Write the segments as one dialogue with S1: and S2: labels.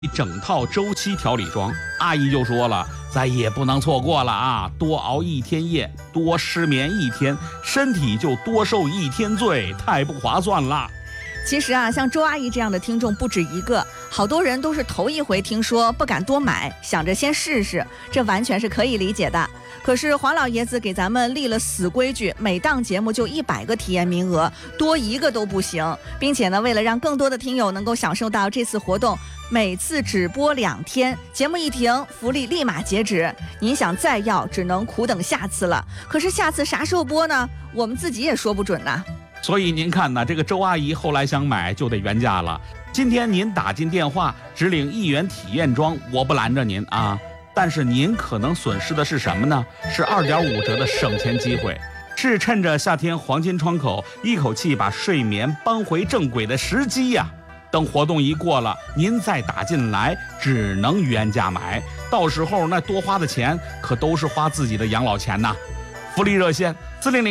S1: 一整套周期调理装。阿姨就说了，再也不能错过了啊！多熬一天夜，多失眠一天，身体就多受一天罪，太不划算了。
S2: 其实啊，像周阿姨这样的听众不止一个，好多人都是头一回听说，不敢多买，想着先试试，这完全是可以理解的。可是黄老爷子给咱们立了死规矩，每档节目就100个体验名额，多一个都不行。并且呢，为了让更多的听友能够享受到这次活动，每次只播2天，节目一停，福利立马截止。您想再要，只能苦等下次了。可是下次啥时候播呢？我们自己也说不准呢。
S1: 所以您看呢，这个周阿姨后来想买就得原价了。今天您打进电话，只领1元体验装，我不拦着您啊。但是您可能损失的是什么呢？是2.5折的省钱机会，是趁着夏天黄金窗口，一口气把睡眠扳回正轨的时机呀。等活动一过了，您再打进来，只能原价买，到时候那多花的钱可都是花自己的养老钱呐。福利热线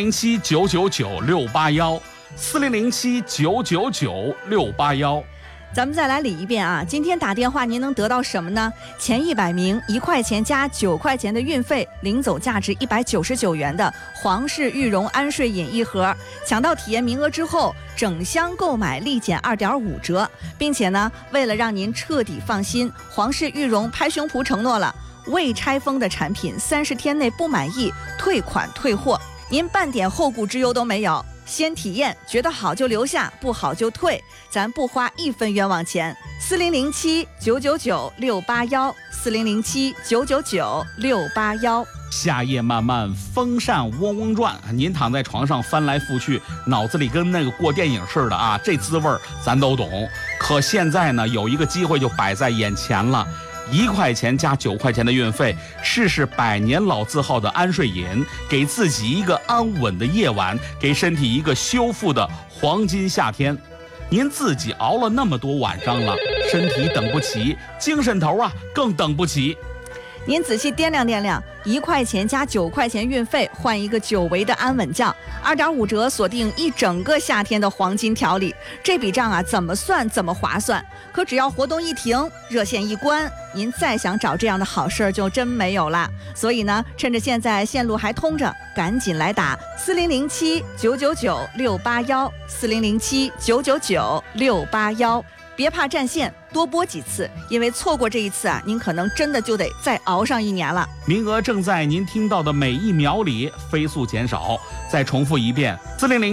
S1: 4007-999-681，4007-999-681。
S2: 咱们再来理一遍啊！今天打电话您能得到什么呢？前100名1块钱加9块钱的运费，领走价值199元的皇氏玉容安睡饮1盒。抢到体验名额之后，整箱购买立减2.5折，并且呢，为了让您彻底放心，皇氏玉容拍胸脯承诺了，未拆封的产品30天内不满意退款退货，您半点后顾之忧都没有。先体验，觉得好就留下，不好就退，咱不花1分冤枉钱。4007-999-681，4007-999-681。
S1: 夏夜漫漫，风扇嗡嗡转，您躺在床上翻来覆去，脑子里跟那个过电影似的啊，这滋味咱都懂。可现在呢，有一个机会就摆在眼前了。1块钱加9块钱的运费，试试100年老字号的安睡饮，给自己一个安稳的夜晚，给身体一个修复的黄金夏天。您自己熬了那么多晚上了，身体等不起，精神头啊更等不起。
S2: 您仔细掂量掂量，1块钱加9块钱运费，换一个久违的安稳觉，2.5折锁定一整个夏天的黄金调理，这笔账啊，怎么算怎么划算。可只要活动一停，热线一关，您再想找这样的好事儿就真没有了。所以呢，趁着现在线路还通着，赶紧来打4007-999-681，4007-999-681。别怕占线，多播几次，因为错过这一次啊，您可能真的就得再熬上1年了。
S1: 名额正在您听到的每1秒里飞速减少。再重复一遍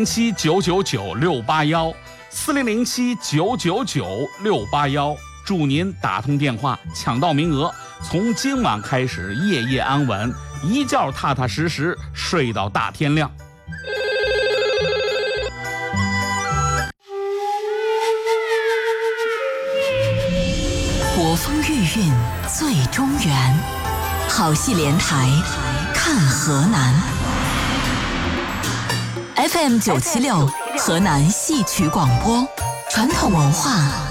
S1: ：4007-999-681，4007-999-681。祝您打通电话抢到名额，从今晚开始夜夜安稳，一觉踏踏实实睡到大天亮。
S3: 国风韵韵最中原，好戏连台看河南。FM 976河南戏曲广播，传统文化